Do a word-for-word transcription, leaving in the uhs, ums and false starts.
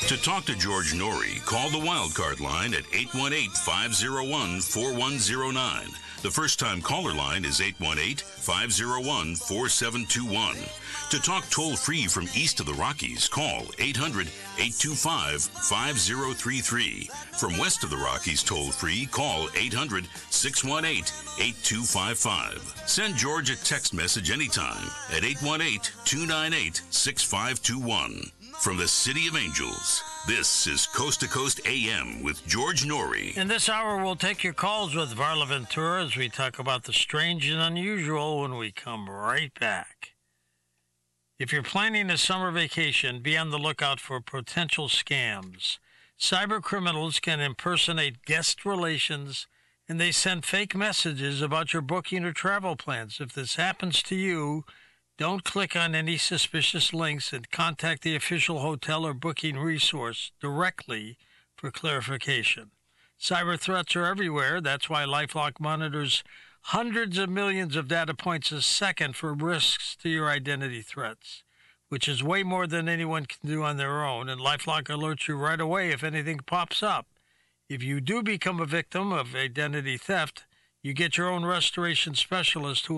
To talk to George Norrie, call the Wildcard line at eight one eight, five oh one, four one oh nine. The first-time caller line is eight one eight, five oh one, four seven two one. To talk toll-free from east of the Rockies, call eight hundred, eight two five, five oh three three. From west of the Rockies toll-free, call eight hundred, six one eight, eight two five five. Send George a text message anytime at eight one eight, two nine eight, six five two one. From the City of Angels, this is Coast to Coast A M with George Norrie. In this hour, we'll take your calls with Varla Ventura as we talk about the strange and unusual when we come right back. If you're planning a summer vacation, be on the lookout for potential scams. Cyber criminals can impersonate guest relations, and they send fake messages about your booking or travel plans. If this happens to you, don't click on any suspicious links and contact the official hotel or booking resource directly for clarification. Cyber threats are everywhere. That's why LifeLock monitors hundreds of millions of data points a second for risks to your identity threats, which is way more than anyone can do on their own, and LifeLock alerts you right away if anything pops up. If you do become a victim of identity theft, you get your own restoration specialist who